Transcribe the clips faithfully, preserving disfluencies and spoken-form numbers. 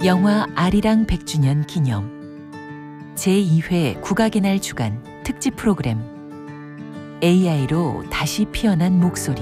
영화 아리랑 백 주년 기념 제이 회 국악의 날 주간 특집 프로그램 에이아이로 다시 피어난 목소리.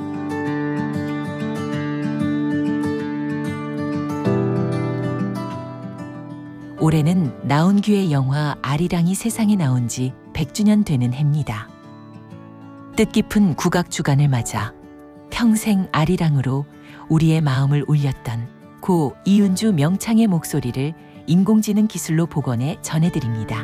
올해는 나온규의 영화 아리랑이 세상에 나온 지 백 주년 되는 해입니다. 뜻깊은 국악 주간을 맞아 평생 아리랑으로 우리의 마음을 울렸던 고 이은주 명창의 목소리를 인공지능 기술로 복원해 전해드립니다.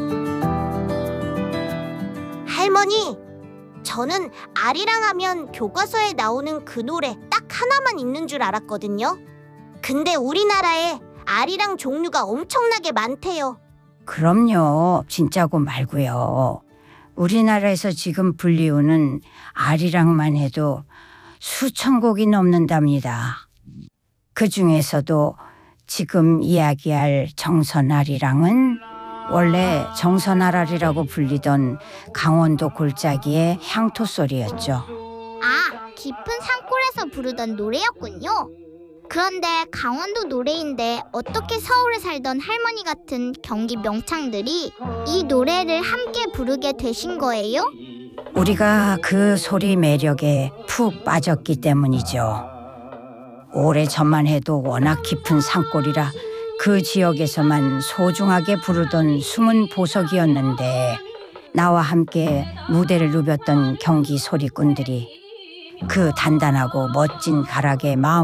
할머니, 저는 아리랑 하면 교과서에 나오는 그 노래 딱 하나만 있는 줄 알았거든요. 근데 우리나라에 아리랑 종류가 엄청나게 많대요. 그럼요. 진짜고 말고요. 우리나라에서 지금 불리우는 아리랑만 해도 수천 곡이 넘는답니다. 그 중에서도 지금 이야기할 정선아리랑은 원래 정선아라리라고 불리던 강원도 골짜기의 향토 소리였죠. 아, 깊은 산골에서 부르던 노래였군요. 그런데 강원도 노래인데 어떻게 서울에 살던 할머니 같은 경기 명창들이 이 노래를 함께 부르게 되신 거예요? 우리가 그 소리 매력에 푹 빠졌기 때문이죠. 오래전만 해도 워낙 깊은 산골이라 그 지역에서만 소중하게 부르던 숨은 보석이었는데 나와 함께 무대를 누볐던 경기 소리꾼들이 그 단단하고 멋진 가락에 마음